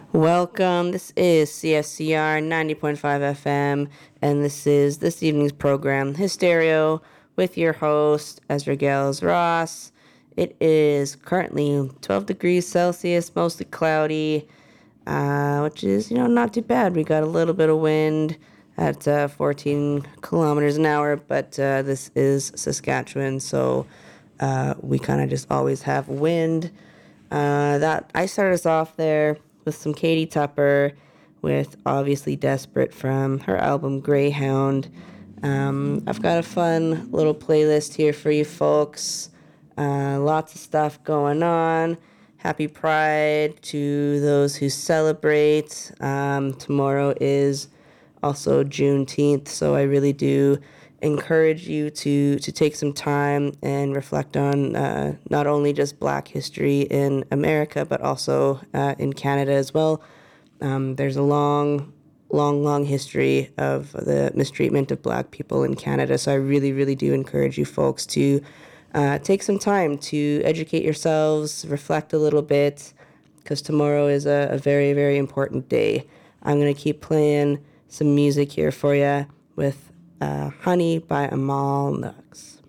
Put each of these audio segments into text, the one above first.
Welcome. This is CSCR 90.5 FM, and this is this evening's program, Hystereo, with your host, Ezra Gales Ross. It is currently 12 degrees Celsius, mostly cloudy, which is, not too bad. We got a little bit of wind at 14 kilometers an hour, but this is Saskatchewan, so we kind of just always have wind. That I started us off there with some Katie Tupper, with obviously Desperate from her album Greyhound. I've got a fun little playlist here for you folks. Lots of stuff going on. Happy Pride to those who celebrate. Tomorrow is also Juneteenth, so I really do encourage you to take some time and reflect on not only just Black history in America, but also in Canada as well. There's a long history of the mistreatment of Black people in Canada, so I really, really do encourage you folks to take some time to educate yourselves, reflect a little bit, because tomorrow is a very, very important day. I'm going to keep playing some music here for you with Honey by Amal Nux.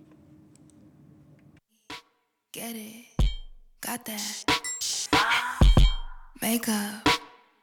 Get it, got that. Makeup,